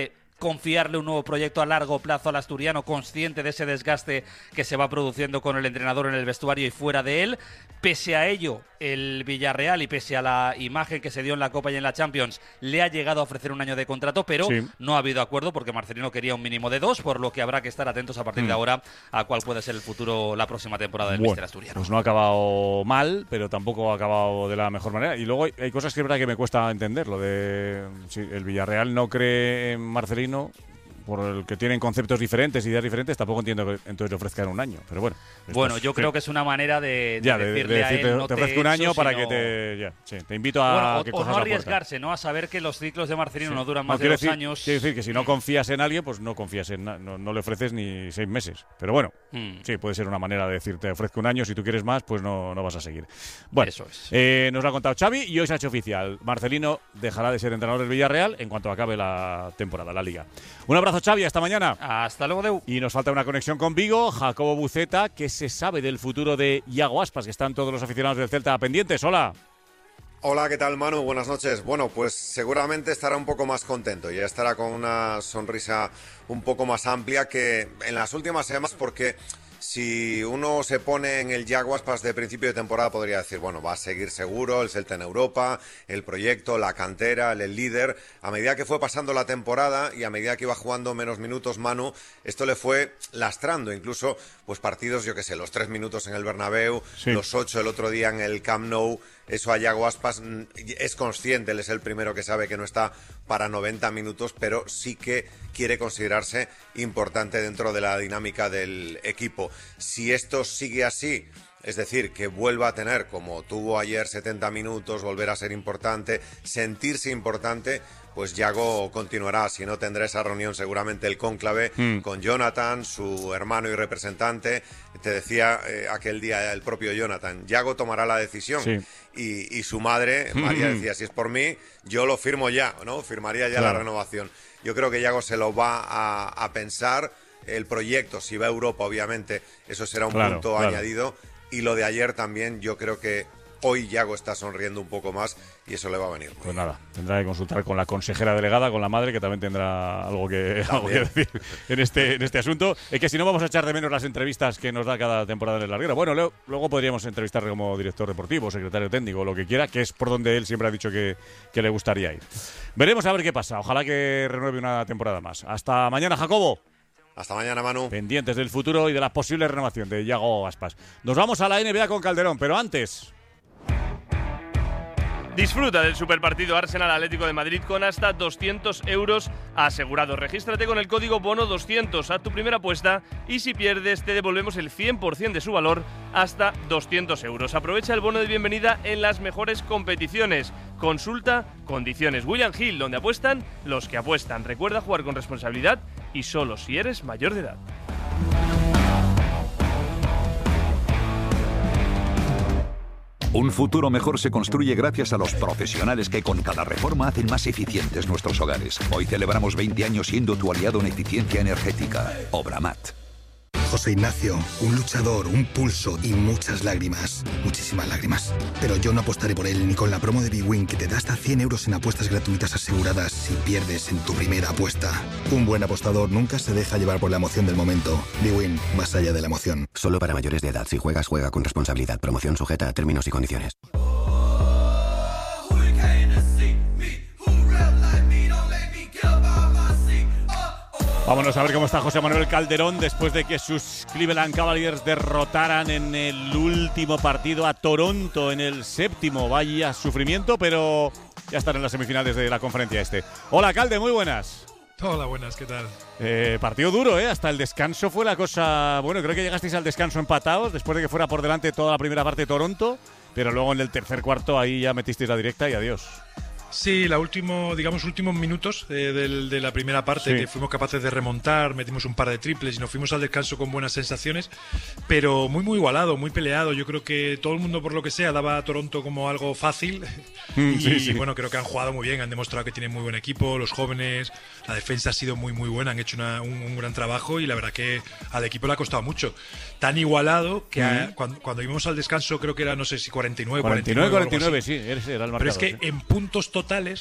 confiarle un nuevo proyecto a largo plazo al asturiano, consciente de ese desgaste que se va produciendo con el entrenador en el vestuario y fuera de él. Pese a ello, el Villarreal, y pese a la imagen que se dio en la Copa y en la Champions, le ha llegado a ofrecer un año de contrato, pero sí. no ha habido acuerdo porque Marcelino quería un mínimo de dos, por lo que habrá que estar atentos a partir mm. de ahora a cuál puede ser el futuro la próxima temporada del bueno, míster asturiano. Pues no ha acabado mal, pero tampoco ha acabado de la mejor manera. Y luego hay, hay cosas que es verdad que me cuesta entender. Lo de si el Villarreal no cree en Marcelino, por el que tienen conceptos diferentes, ideas diferentes, tampoco entiendo que entonces le ofrezcan un año. Pero bueno. Bueno, es, yo sí. creo que es una manera de, de ya, de, decirle de decirte, a él, no te te ofrezco un año hecho, para sino... que te... Ya, sí, te invito a bueno, que o, cojas o no la arriesgarse, ¿no? A saber que los ciclos de Marcelino sí. no duran más no, de dos decir, años. Quiero decir que si no confías en alguien, pues no confías en no, no le ofreces ni seis meses. Pero bueno, hmm. sí, puede ser una manera de decirte, ofrezco un año, si tú quieres más, pues no, no vas a seguir. Bueno, Eso es. eh, nos lo ha contado Xavi y hoy se ha hecho oficial. Marcelino dejará de ser entrenador del Villarreal en cuanto acabe la temporada, la Liga. Un abrazo, Xavi, hasta mañana. Hasta luego, Deu. Y nos falta una conexión con Vigo, Jacobo Buceta, que se sabe del futuro de Iago Aspas, que están todos los aficionados del Celta pendientes. Hola. Hola, ¿qué tal, Manu? Buenas noches. Bueno, pues seguramente estará un poco más contento y estará con una sonrisa un poco más amplia que en las últimas semanas, porque si uno se pone en el Iago Aspas de principio de temporada podría decir, bueno, va a seguir seguro el Celta en Europa, el proyecto, la cantera, el líder. A medida que fue pasando la temporada y a medida que iba jugando menos minutos, Manu, esto le fue lastrando. Incluso, pues partidos, yo qué sé, los tres minutos en el Bernabéu, sí. los ocho el otro día en el Camp Nou. Eso a Iago Aspas es consciente, él es el primero que sabe que no está para noventa minutos, pero sí que quiere considerarse importante dentro de la dinámica del equipo. Si esto sigue así, es decir, que vuelva a tener, como tuvo ayer, setenta minutos, volver a ser importante, sentirse importante, pues Iago continuará. Si no, tendrá esa reunión seguramente el cónclave mm. con Jonathan, su hermano y representante. Te decía eh, aquel día el propio Jonathan, Iago tomará la decisión. Sí. Y, y su madre, María, mm. decía, si es por mí, yo lo firmo ya, ¿no? Firmaría ya claro. la renovación. Yo creo que Iago se lo va a, a pensar. El proyecto, si va a Europa, obviamente, eso será un claro, punto claro. añadido. Y lo de ayer también, yo creo que hoy Iago está sonriendo un poco más y eso le va a venir. Pues nada, tendrá que consultar con la consejera delegada, con la madre, que también tendrá algo que, algo que decir en este, en este asunto. Es que si no, vamos a echar de menos las entrevistas que nos da cada temporada en el larguero. Bueno, luego, luego podríamos entrevistarle como director deportivo, secretario técnico, lo que quiera, que es por donde él siempre ha dicho que, que le gustaría ir. Veremos a ver qué pasa. Ojalá que renueve una temporada más. Hasta mañana, Jacobo. Hasta mañana, Manu. Pendientes del futuro y de la posible renovación de Iago Aspas. Nos vamos a la N B A con Calderón, pero antes... Disfruta del superpartido Arsenal-Atlético de Madrid con hasta doscientos euros asegurados. Regístrate con el código bono doscientos, haz tu primera apuesta y si pierdes te devolvemos el cien por ciento de su valor hasta doscientos euros. Aprovecha el bono de bienvenida en las mejores competiciones. Consulta condiciones. William Hill, donde apuestan los que apuestan. Recuerda jugar con responsabilidad y solo si eres mayor de edad. Un futuro mejor se construye gracias a los profesionales que con cada reforma hacen más eficientes nuestros hogares. Hoy celebramos veinte años siendo tu aliado en eficiencia energética. Obramat. José Ignacio, un luchador, un pulso y muchas lágrimas. Muchísimas lágrimas. Pero yo no apostaré por él ni con la promo de bwin que te da hasta cien euros en apuestas gratuitas aseguradas si pierdes en tu primera apuesta. Un buen apostador nunca se deja llevar por la emoción del momento. bwin, más allá de la emoción. Solo para mayores de edad. Si juegas, juega con responsabilidad. Promoción sujeta a términos y condiciones. Vámonos a ver cómo está José Manuel Calderón después de que sus Cleveland Cavaliers derrotaran en el último partido a Toronto en el séptimo. Vaya sufrimiento, pero ya están en las semifinales de la conferencia este. Hola, Calde, muy buenas. Hola, buenas, ¿qué tal? Eh, partido duro, ¿eh? Hasta el descanso fue la cosa... Bueno, creo que llegasteis al descanso empatados después de que fuera por delante toda la primera parte de Toronto, pero luego en el tercer cuarto ahí ya metisteis la directa y adiós. Sí, la último, digamos, últimos minutos de, de, de la primera parte, sí. que fuimos capaces de remontar, metimos un par de triples y nos fuimos al descanso con buenas sensaciones, pero muy, muy igualado, muy peleado. Yo creo que todo el mundo, por lo que sea, daba a Toronto como algo fácil. Mm, y sí, sí. bueno, creo que han jugado muy bien, han demostrado que tienen muy buen equipo, los jóvenes, la defensa ha sido muy, muy buena, han hecho una, un, un gran trabajo y la verdad que al equipo le ha costado mucho. Tan igualado que mm. a, cuando, cuando íbamos al descanso creo que era, no sé si cuarenta y nueve, cuarenta y nueve, cuarenta y nueve, sí, era el marcador. Pero es que sí. en puntos totales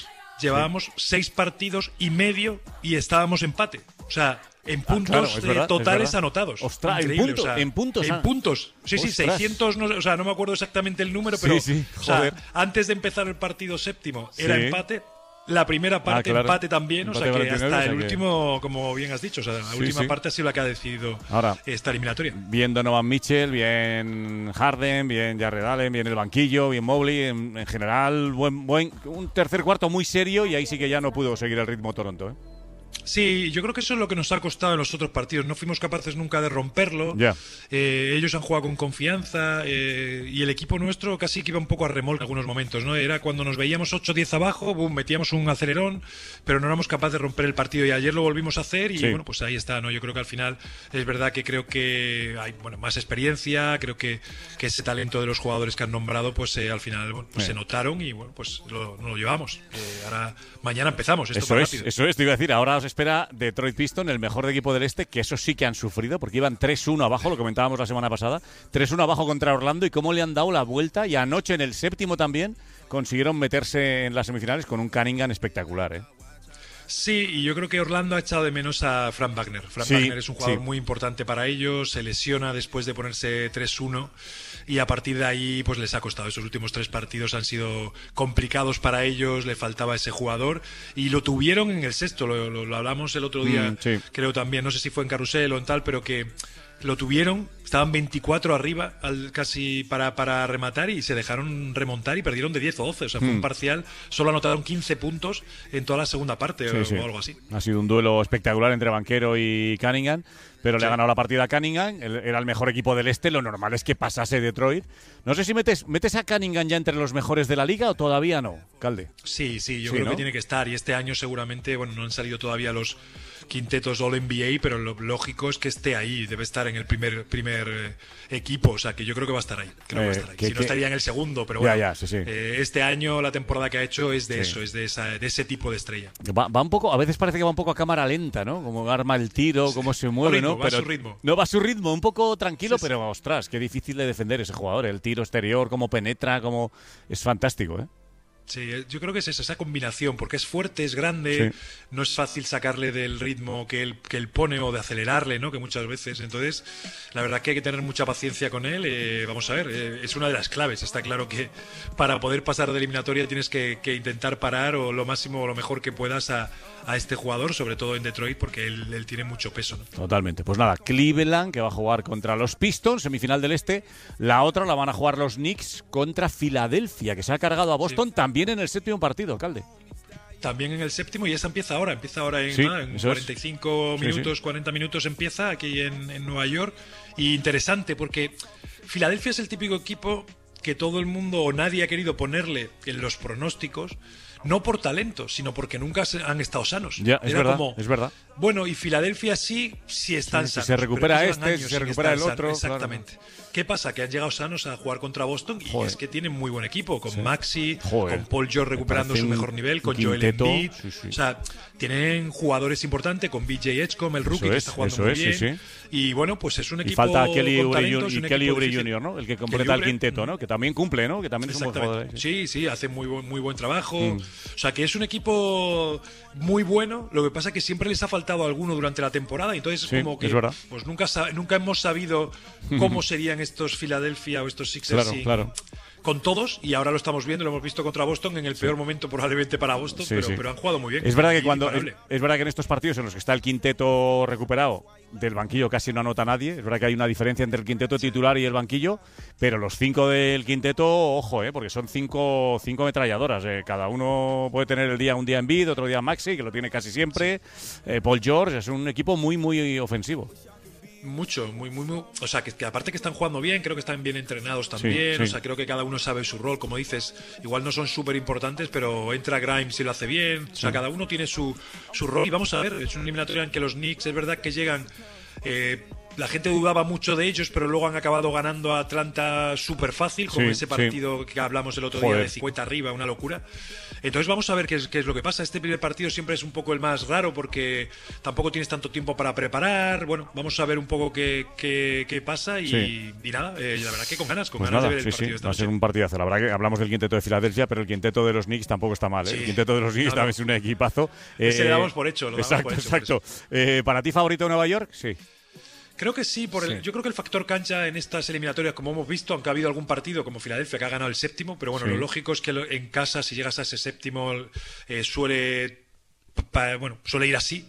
llevábamos seis partidos y medio y estábamos empate. O sea, en puntos ah, claro, es verdad, eh, totales es verdad. anotados. Ostras, en, Increíble, punto, o sea, en puntos. En ah. puntos. Sí, sí, Ostras. seiscientos, no, o sea, no me acuerdo exactamente el número, pero Sí, sí, o sea, joder. antes de empezar el partido séptimo era Sí. empate. La primera parte Ah, claro. empate también, Empate o sea que cuarenta y nueve, hasta o sea el que- último, como bien has dicho, o sea, la Sí, última sí. parte ha sido la que ha decidido Ahora, esta eliminatoria. bien Donovan Mitchell, bien Harden, bien Jarrett Allen, bien el banquillo, bien Mobley, en, en general, buen, buen, un tercer cuarto muy serio y ahí sí que ya no pudo seguir el ritmo Toronto, ¿eh? Sí, yo creo que eso es lo que nos ha costado en los otros partidos. No fuimos capaces nunca de romperlo. Ya. Eh, ellos han jugado con confianza eh, y el equipo nuestro casi que iba un poco a remolque en algunos momentos, ¿no? Era cuando nos veíamos ocho diez abajo, boom, metíamos un acelerón, pero no éramos capaces de romper el partido y ayer lo volvimos a hacer y Sí. bueno, pues ahí está, ¿no? Yo creo que al final es verdad que creo que hay bueno, más experiencia, creo que, que ese talento de los jugadores que han nombrado, pues eh, al final bueno, pues Sí. se notaron y bueno, pues lo, no lo llevamos. Eh, ahora, mañana empezamos, esto Eso va es, rápido. eso es, te iba a decir. Ahora os espera Detroit Pistons, el mejor equipo del este, que eso sí que han sufrido, porque iban tres uno abajo, lo comentábamos la semana pasada, tres uno abajo contra Orlando, y cómo le han dado la vuelta, y anoche en el séptimo también consiguieron meterse en las semifinales con un Cunningham espectacular, ¿eh? Sí, y yo creo que Orlando ha echado de menos a Frank Wagner. Frank Sí, Wagner es un jugador sí. muy importante para ellos, se lesiona después de ponerse tres uno y a partir de ahí pues les ha costado. Esos últimos tres partidos han sido complicados para ellos, le faltaba ese jugador y lo tuvieron en el sexto, lo, lo- lo hablamos el otro día, Mm, sí. creo también, no sé si fue en Carrusel o en tal, pero que lo tuvieron, estaban veinticuatro arriba al, casi para, para rematar y se dejaron remontar y perdieron de diez o doce, o sea, fue Mm. un parcial, solo anotaron quince puntos en toda la segunda parte Sí, o, sí. o algo así. Ha sido un duelo espectacular entre Banquero y Cunningham, pero le Sí. ha ganado la partida a Cunningham. El- Era el mejor equipo del este. Lo normal es que pasase Detroit. No sé si metes, metes a Cunningham ya entre los mejores de la liga o todavía no, Calde. Sí, sí, yo Sí, creo ¿no? que tiene que estar. Y este año seguramente, bueno, no han salido todavía los quintetos All N B A, pero lo lógico es que esté ahí, debe estar en el primer primer eh, equipo, o sea que yo creo que va a estar ahí. Creo que va a Eh, estar ahí. que- Si no que- estaría en el segundo, pero Ya, bueno. ya, sí, sí. eh, este año la temporada que ha hecho es de Sí. eso, es de esa, de ese tipo de estrella. Va, va un poco, a veces parece que va un poco a cámara lenta, ¿no? Como arma el tiro, cómo se mueve, ritmo, ¿no? va a Pero su ritmo. No va a su ritmo, un poco tranquilo, Sí, sí. pero ostras, qué difícil de defender ese jugador. El tiro exterior, cómo penetra, cómo es fantástico, ¿eh? Sí, eh, yo creo que es esa, esa combinación, porque es fuerte, es grande, Sí. no es fácil sacarle del ritmo que él, que él pone o de acelerarle, ¿no? Que muchas veces. Entonces, la verdad que hay que tener mucha paciencia con él. eh, vamos a ver, eh, es una de las claves. Está claro que para poder pasar de eliminatoria tienes que, que intentar parar o lo máximo o lo mejor que puedas a, a este jugador, sobre todo en Detroit, porque él, él tiene mucho peso, ¿no? Totalmente. Pues nada, Cleveland, que va a jugar contra los Pistons, semifinal del Este. La otra la van a jugar los Knicks contra Filadelfia, que se ha cargado a Boston también en el séptimo partido, Calde. También en el séptimo y esa empieza ahora, empieza ahora en, Sí, nada, en eso es. cuarenta y cinco Sí, minutos, sí. cuarenta minutos empieza aquí en, en Nueva York. Y interesante porque Filadelfia es el típico equipo que todo el mundo o nadie ha querido ponerle en los pronósticos, no por talento, sino porque nunca se- han estado sanos. Ya, es Era verdad, como, es verdad. bueno, y Filadelfia sí, sí están Sí, si sanos. se recupera pero es que llevan este, años si se sin recupera estar el sanos. otro, claro. Exactamente. ¿Qué pasa? Que han llegado sanos a jugar contra Boston y Joder. es que tienen muy buen equipo, con Sí. Maxi, Joder. con Paul George Me recuperando parece su un- mejor nivel, con un Joel quinteto, Embiid. sí, sí. O sea, tienen jugadores importantes con B J Edgecombe, el rookie Eso que es, está jugando eso muy es, sí, bien. sí. Y bueno, pues es un Y equipo falta Kelly con Oubre, talento, Jun- es y un Kelly equipo Oubre difícil. junior, ¿no? El que Kelly completa el Oubre, quinteto, ¿no? Que también cumple, ¿no? Que también es un buen Exactamente. jugador. ¿eh? Sí. Sí, sí, hace muy buen, muy buen trabajo. Mm. O sea, que es un equipo muy bueno. Lo que pasa es que siempre les ha faltado alguno durante la temporada. Entonces, Sí, como que es verdad. pues nunca, sa- nunca hemos sabido cómo serían estos Philadelphia o estos Sixers Claro, sin- claro. con todos. Y ahora lo estamos viendo, lo hemos visto contra Boston en el peor momento probablemente para Boston, Sí, pero, sí. pero han jugado muy bien. Es verdad que Y cuando es, imparable. es verdad que en estos partidos en los que está el quinteto recuperado del banquillo casi no anota nadie. Es verdad que hay una diferencia entre el quinteto titular y el banquillo, pero los cinco del quinteto, ojo, eh, porque son cinco, cinco ametralladoras. eh. Cada uno puede tener el día un día Embiid, otro día Maxi, que lo tiene casi siempre. Eh, Paul George, es un equipo muy muy ofensivo. Mucho, muy, muy, muy. O sea, que, que aparte que están jugando bien, creo que están bien entrenados también. sí. O sea, creo que cada uno sabe su rol, como dices. Igual no son súper importantes, pero entra Grimes y lo hace bien. O sea, Sí. cada uno tiene su, su rol. Y vamos a ver, es una eliminatoria en que los Knicks es verdad que llegan. Eh, la gente dudaba mucho de ellos, pero luego han acabado ganando a Atlanta súper fácil, como Sí, ese partido sí. que hablamos el otro Joder. día de cincuenta arriba, una locura. Entonces vamos a ver qué es, qué es lo que pasa. Este primer partido siempre es un poco el más raro porque tampoco tienes tanto tiempo para preparar. Bueno, vamos a ver un poco qué, qué, qué pasa y, Sí. y nada, eh, la verdad que con ganas, con Pues ganas nada, de ver el sí, partido sí, esta va a noche. ser un partidazo. La verdad que hablamos del quinteto de Filadelfia, pero el quinteto de los Knicks tampoco está mal, ¿eh? Sí. El quinteto de los Knicks No, no. también es un equipazo. Ese le damos por hecho, lo damos exacto, por hecho, exacto. Eh, ¿Para ti favorito de Nueva York? Sí. Creo que sí, por el, Sí. yo creo que el factor cancha en estas eliminatorias, como hemos visto, aunque ha habido algún partido como Filadelfia que ha ganado el séptimo, pero bueno, Sí. lo lógico es que lo- en casa, si llegas a ese séptimo, eh, suele, pa- bueno, suele ir así.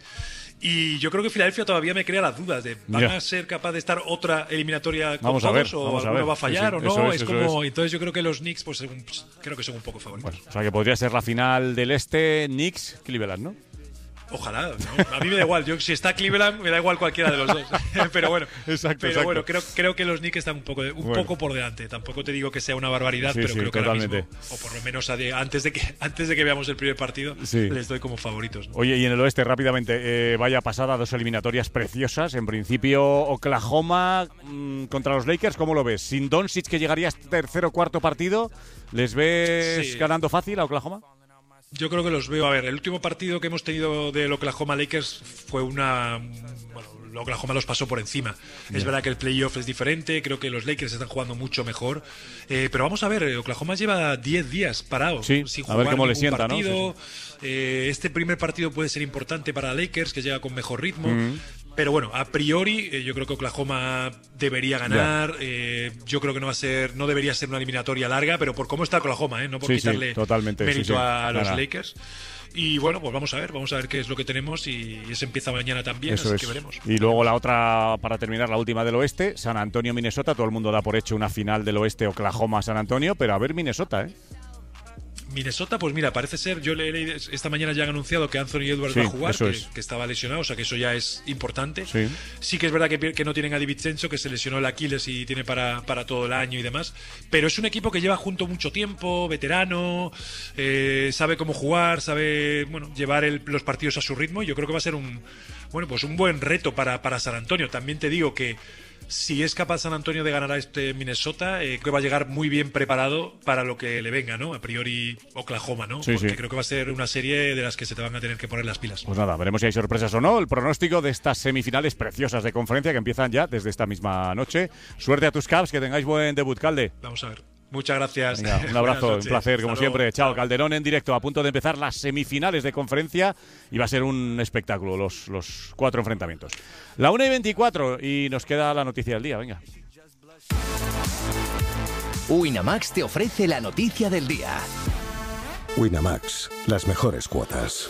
Y yo creo que Filadelfia todavía me crea las dudas de ¿van Ya. a ser capaz de estar otra eliminatoria con Vamos a todos ver, o vamos a alguno ver. va a fallar Sí, o sí, no? eso es, es, eso como es. entonces yo creo que los Knicks pues según- pues, creo que son un poco favoritos. O sea que podría ser la final del este Knicks-Cleveland, ¿no? Ojalá, ¿no? A mí me da igual. Yo, si está Cleveland, me da igual cualquiera de los dos. pero bueno, Exacto, pero exacto. bueno creo, creo que los Knicks están un poco, de- un Bueno. poco por delante. Tampoco te digo que sea una barbaridad, Sí, pero sí, creo que ahora totalmente. mismo, o por lo menos a de- antes, de que, antes de que veamos el primer partido, Sí. les doy como favoritos. ¿no? Oye, y en el oeste, rápidamente, eh, vaya pasada, dos eliminatorias preciosas. En principio, Oklahoma mmm, contra los Lakers, ¿cómo lo ves? Sin Doncic, que llegaría a tercer o cuarto partido, ¿les ves Sí. ganando fácil a Oklahoma? Yo creo que los veo. A ver, el último partido que hemos tenido del Oklahoma Lakers fue una. Bueno, el Oklahoma los pasó por encima. Es Ya. verdad que el playoff es diferente. Creo que los Lakers están jugando mucho mejor. Eh, pero vamos a ver, eh, Oklahoma lleva diez días parado. Sí, sin a jugar ver cómo le ningún sienta, ¿no? partido. Sí, Eh, este primer partido puede ser importante para Lakers, que llega con mejor ritmo. Mm. Pero bueno, a priori eh, yo creo que Oklahoma debería ganar. Eh, yo creo que no va a ser, no debería ser una eliminatoria larga, pero por cómo está Oklahoma, ¿eh? No por Sí, sí, quitarle totalmente, mérito sí, sí. a los Nada. Lakers. Y bueno, pues vamos a ver, vamos a ver qué es lo que tenemos y eso empieza mañana también, Eso así es. que veremos. Y luego la otra, para terminar, la última del oeste, San Antonio, Minnesota. Todo el mundo da por hecho una final del oeste, Oklahoma, San Antonio, pero a ver Minnesota, ¿eh? Minnesota, pues mira, parece ser, yo le leí esta mañana ya han anunciado que Anthony Edwards Sí, va a jugar, eso que, es. que estaba lesionado, o sea que eso ya es importante. Sí. Sí que es verdad que, pi- que no tienen a DiVincenzo, que se lesionó el Aquiles y tiene para, para todo el año y demás, pero es un equipo que lleva junto mucho tiempo, veterano, eh, sabe cómo jugar, sabe bueno llevar el- los partidos a su ritmo y yo creo que va a ser un bueno pues un buen reto para, para San Antonio. También te digo que si es capaz San Antonio de ganar a este Minnesota, eh, creo que va a llegar muy bien preparado para lo que le venga, ¿no? A priori Oklahoma, ¿no? Sí, Porque sí. creo que va a ser una serie de las que se te van a tener que poner las pilas. Pues nada, veremos si hay sorpresas o no. El pronóstico de estas semifinales preciosas de conferencia que empiezan ya desde esta misma noche. Suerte a tus Cavs, que tengáis buen debut, Calde. Vamos a ver. Muchas gracias. Venga, un Buenas abrazo, un noches. placer, como Hasta siempre. luego. Chao, Calderón en directo, a punto de empezar las semifinales de conferencia y va a ser un espectáculo los, los cuatro enfrentamientos. La una y veinticuatro y nos queda la noticia del día, venga. Winamax te ofrece la noticia del día. Winamax, las mejores cuotas.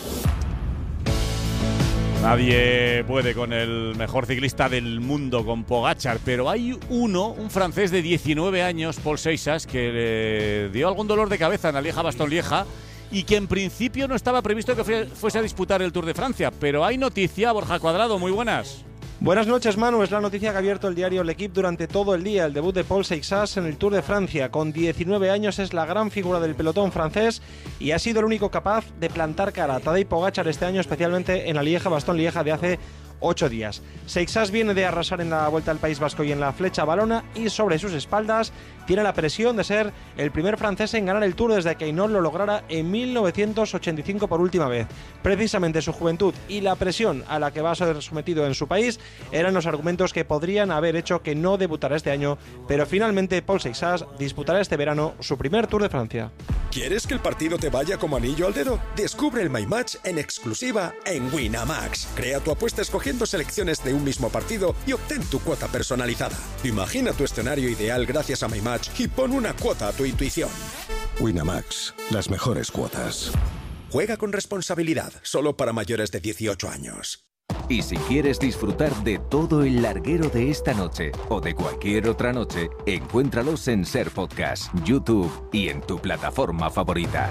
Nadie puede con el mejor ciclista del mundo, con Pogačar, pero hay uno, un francés de diecinueve años, Paul Seixas, que le dio algún dolor de cabeza en la Lieja-Bastogne-Lieja y que en principio no estaba previsto que fue- fuese a disputar el Tour de Francia. Pero hay noticia, Borja Cuadrado, muy buenas. Buenas noches, Manu. Es la noticia que ha abierto el diario L'Equipe durante todo el día. El debut de Paul Seixas en el Tour de Francia. Con diecinueve años es la gran figura del pelotón francés y ha sido el único capaz de plantar cara a Tadej Pogačar este año, especialmente en la Lieja-Bastogne-Lieja de hace ocho días. Seixas viene de arrasar en la Vuelta al País Vasco y en la Flecha Valona y sobre sus espaldas tiene la presión de ser el primer francés en ganar el Tour desde que Hinault lo lograra en mil novecientos ochenta y cinco por última vez. Precisamente su juventud y la presión a la que va a ser sometido en su país eran los argumentos que podrían haber hecho que no debutara este año, pero finalmente Paul Seixas disputará este verano su primer Tour de Francia. ¿Quieres que el partido te vaya como anillo al dedo? Descubre el My Match en exclusiva en Winamax. Crea tu apuesta escogiendo selecciones de un mismo partido y obtén tu cuota personalizada. Imagina tu escenario ideal gracias a My Match y pon una cuota a tu intuición. Winamax, las mejores cuotas. Juega con responsabilidad, solo para mayores de dieciocho años. Y si quieres disfrutar de todo el larguero de esta noche o de cualquier otra noche, encuéntralos en Ser Podcast, YouTube y en tu plataforma favorita.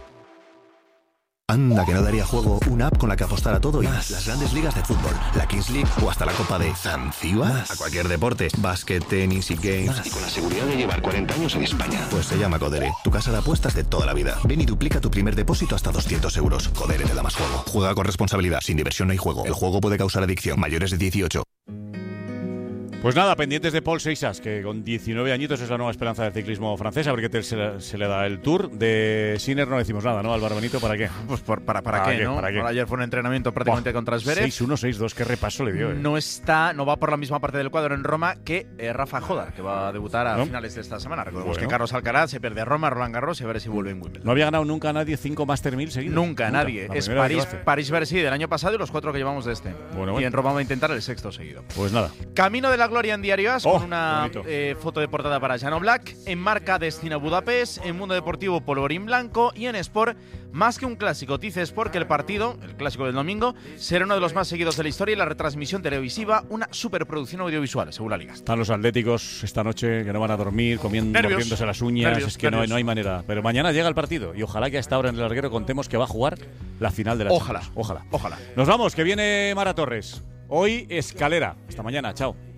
Anda, que no daría juego una app con la que apostar a todo y más. Las grandes ligas de fútbol, la Kings League o hasta la Copa de Zanzíbar. A cualquier deporte, básquet, tenis y games. Y con la seguridad de llevar cuarenta años en España. Pues se llama Codere, tu casa de apuestas de toda la vida. Ven y duplica tu primer depósito hasta doscientos euros. Codere te da más juego. Juega con responsabilidad, sin diversión no hay juego. El juego puede causar adicción. Mayores de dieciocho. Pues nada, pendientes de Paul Seixas, que con diecinueve añitos es la nueva esperanza del ciclismo francés. A ver qué tal se, le, se le da el Tour. De Sinner no decimos nada, ¿no? Álvaro Benito, ¿para qué? Pues por, para, para, ¿Para qué, ¿no? ¿Para qué? Por ayer fue un entrenamiento prácticamente oh, contra Zverev. seis uno, seis dos, qué repaso le dio. Eh. No está, no va por la misma parte del cuadro en Roma que eh, Rafa Jodar, que va a debutar a ¿no? finales de esta semana. Recordemos bueno. que Carlos Alcaraz se pierde a Roma, Roland Garros y a ver si vuelve en Wimbledon. No había ganado nunca a nadie cinco Master mil seguidos. Nunca, nunca. nadie. La es París, París-Bercy del año pasado y los cuatro que llevamos de este. Bueno, bueno. Y en Roma va a intentar el sexto seguido. Pues nada. Camino de la gloria en Diario As, oh, con una eh, foto de portada para Jan Oblak. En Marca, destino Budapest. En Mundo Deportivo, polvorín blanco. Y en Sport, más que un clásico, dice Sport que el partido, el clásico del domingo, será uno de los más seguidos de la historia y la retransmisión televisiva, una superproducción audiovisual, según la Liga. Están los atléticos esta noche que no van a dormir, comiendo, mordiéndose las uñas. Nervios, es que no hay, no hay manera. Pero mañana llega el partido y ojalá que a esta hora en el larguero contemos que va a jugar la final de la Ojalá. Champions. Ojalá. Ojalá. Nos vamos, que viene Mara Torres. Hoy Escalera. Hasta mañana. Chao.